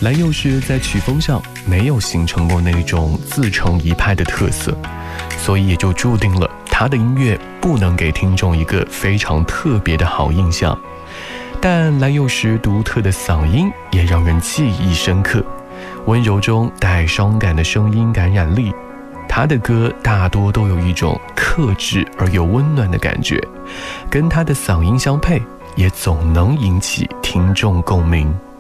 蓝又时在曲风上没有形成过那种自成一派的特色，所以也就注定了他的音乐不能给听众一个非常特别的好印象。但蓝又时独特的嗓音也让人记忆深刻，温柔中带伤感的声音感染力。他的歌大多都有一种克制而又温暖的感觉，跟他的嗓音相配，也总能引起听众共鸣。